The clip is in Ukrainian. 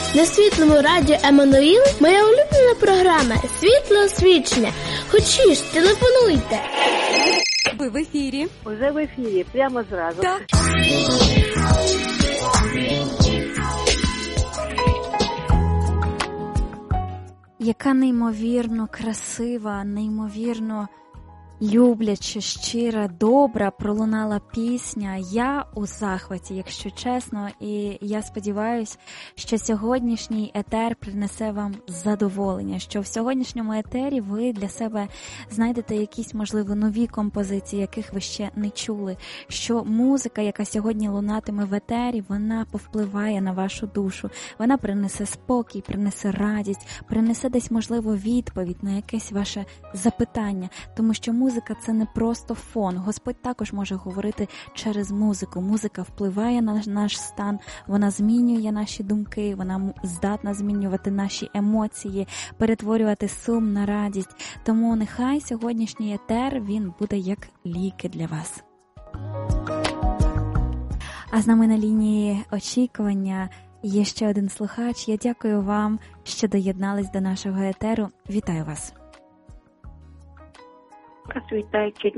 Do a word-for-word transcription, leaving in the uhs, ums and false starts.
На Світлому радіо Еммануїл моя улюблена програма «Світло освічення». Хочеш, телефонуйте. Ви в ефірі. Уже в ефірі, прямо зразу. Так. Яка неймовірно красива, неймовірно любляча, щира, добра пролунала пісня. Я у захваті, якщо чесно, і я сподіваюся, що сьогоднішній етер принесе вам задоволення, що в сьогоднішньому етері ви для себе знайдете якісь, можливо, нові композиції, яких ви ще не чули, що музика, яка сьогодні лунатиме в етері, вона повпливає на вашу душу, вона принесе спокій, принесе радість, принесе десь, можливо, відповідь на якесь ваше запитання, тому що музика Музика – це не просто фон. Господь також може говорити через музику. Музика впливає на наш стан, вона змінює наші думки, вона здатна змінювати наші емоції, перетворювати сум на радість. Тому нехай сьогоднішній етер, він буде як ліки для вас. А з нами на лінії очікування є ще один слухач. Я дякую вам, що доєднались до нашого етеру. Вітаю вас. Здравствуйте,